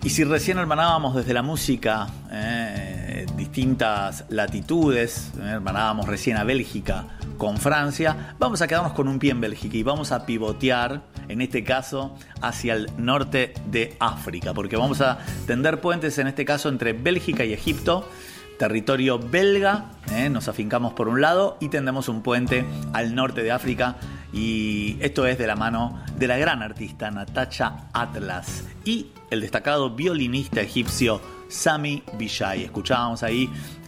Y si recién hermanábamos desde la música distintas latitudes, hermanábamos recién a Bélgica con Francia, vamos a quedarnos con un pie en Bélgica y vamos a pivotear, en este caso, hacia el norte de África, porque vamos a tender puentes, en este caso, entre Bélgica y Egipto, territorio belga, nos afincamos por un lado y tendemos un puente al norte de África, y esto es de la mano de la gran artista Natacha Atlas y el destacado violinista egipcio Sami Vijay. Escuchábamos ahí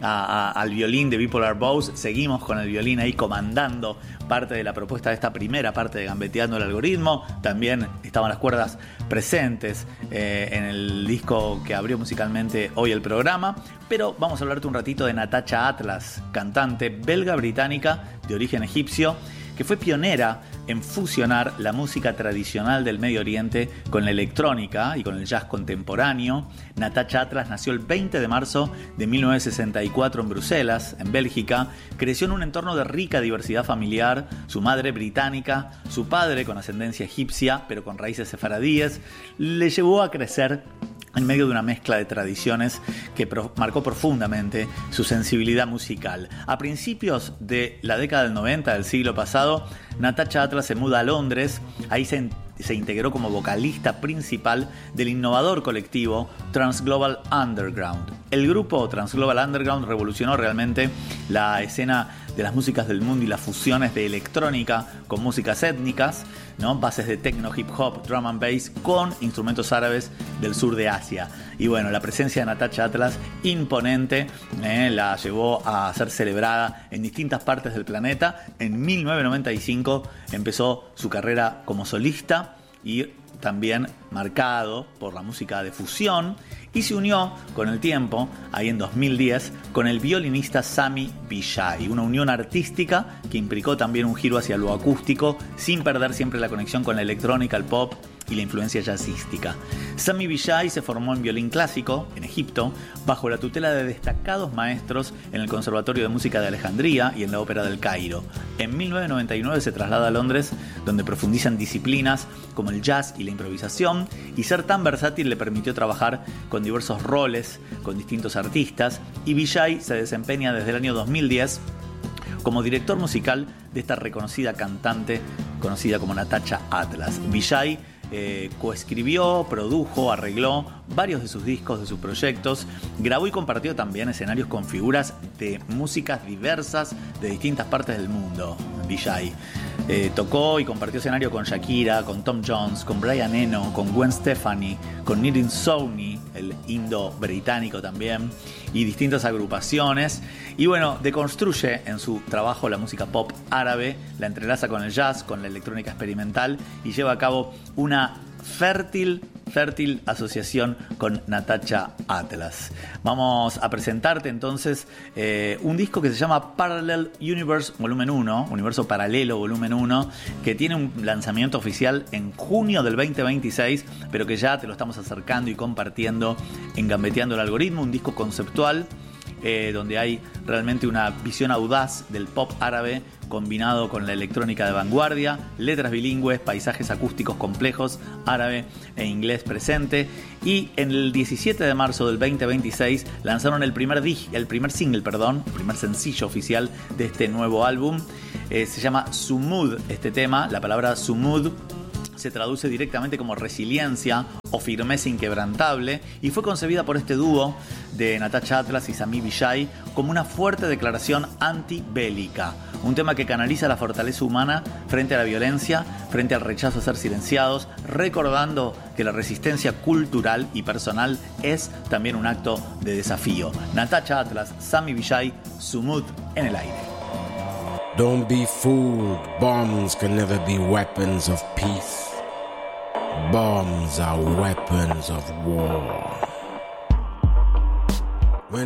al violín de Bipolar Bows, seguimos con el violín ahí comandando parte de la propuesta de esta primera parte de Gambeteando el Algoritmo. También estaban las cuerdas presentes en el disco que abrió musicalmente hoy el programa, pero vamos a hablarte un ratito de Natacha Atlas, cantante belga-británica de origen egipcio, que fue pionera en fusionar la música tradicional del Medio Oriente con la electrónica y con el jazz contemporáneo. Natacha Atlas nació el 20 de marzo de 1964 en Bruselas, en Bélgica. Creció en un entorno de rica diversidad familiar, su madre británica, su padre con ascendencia egipcia, pero con raíces sefaradíes, le llevó a crecer en medio de una mezcla de tradiciones que marcó profundamente su sensibilidad musical. A principios de la década del 90 del siglo pasado, Natacha Atlas se muda a Londres. Ahí se integró como vocalista principal del innovador colectivo Transglobal Underground. El grupo Transglobal Underground revolucionó realmente la escena de las músicas del mundo y las fusiones de electrónica con músicas étnicas, ¿no? Bases de techno, hip hop, drum and bass con instrumentos árabes del sur de Asia. Y bueno, la presencia de Natacha Atlas, imponente, la llevó a ser celebrada en distintas partes del planeta. En 1995 empezó su carrera como solista y también marcado por la música de fusión, y se unió con el tiempo, ahí en 2010, con el violinista Sami Vijay, una unión artística que implicó también un giro hacia lo acústico, sin perder siempre la conexión con la electrónica, el pop y la influencia jazzística. Sami Vijay se formó en violín clásico en Egipto, bajo la tutela de destacados maestros en el Conservatorio de Música de Alejandría y en la Ópera del Cairo. En 1999 se traslada a Londres, donde profundiza en disciplinas como el jazz y la improvisación, y ser tan versátil le permitió trabajar con diversos roles, con distintos artistas, y Vijay se desempeña desde el año 2010 como director musical de esta reconocida cantante conocida como Natacha Atlas. Vijay coescribió, produjo, arregló varios de sus discos, de sus proyectos, grabó y compartió también escenarios con figuras de músicas diversas de distintas partes del mundo. Vijay tocó y compartió escenario con Shakira, con Tom Jones, con Brian Eno, con Gwen Stefani, con Nitin Sowny, el indo-británico también, y distintas agrupaciones. Y bueno, deconstruye en su trabajo la música pop árabe, la entrelaza con el jazz, con la electrónica experimental, y lleva a cabo una fértil asociación con Natacha Atlas. Vamos a presentarte entonces un disco que se llama Parallel Universe Volumen 1, Universo Paralelo Volumen 1, que tiene un lanzamiento oficial en junio del 2026, pero que ya te lo estamos acercando y compartiendo en Gambeteando el Algoritmo, un disco conceptual donde hay realmente una visión audaz del pop árabe combinado con la electrónica de vanguardia, letras bilingües, paisajes acústicos complejos, árabe e inglés presente. Y en el 17 de marzo del 2026 lanzaron el primer sencillo oficial de este nuevo álbum. Se llama Sumud este tema. La palabra Sumud se traduce directamente como resiliencia o firmeza inquebrantable, y fue concebida por este dúo de Natacha Atlas y Sami Vijay como una fuerte declaración antibélica, un tema que canaliza la fortaleza humana frente a la violencia, frente al rechazo a ser silenciados, recordando que la resistencia cultural y personal es también un acto de desafío. Natacha Atlas, Sami Vijay, Sumud en el aire. Don't be fooled, bombs can never be weapons of peace. Bombs are weapons of war.